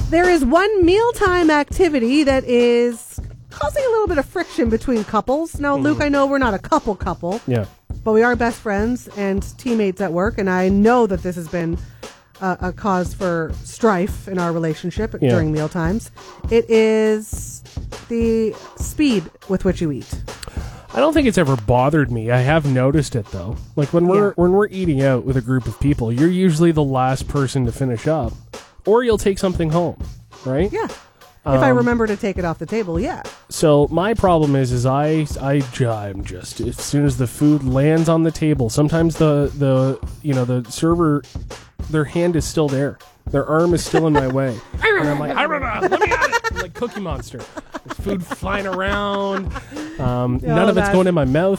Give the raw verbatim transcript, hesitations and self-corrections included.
There is one mealtime activity that is causing a little bit of friction between couples. Now, mm. Luke, I know we're not a couple couple. Yeah. But we are best friends and teammates at work, and I know that this has been a, a cause for strife in our relationship yeah. during meal times. It is the speed with which you eat. I don't think it's ever bothered me. I have noticed it though. Like when we're yeah. when we're eating out with a group of people, you're usually the last person to finish up, or you'll take something home, right? Yeah. Um, if I remember to take it off the table, yeah. So my problem is, is I I I'm just as soon as the food lands on the table, sometimes the the you know the server, their hand is still there. Their arm is still in my way. And I'm like, let me at it. I'm like Cookie Monster. There's food flying around. Um, oh, none of it's going in my mouth.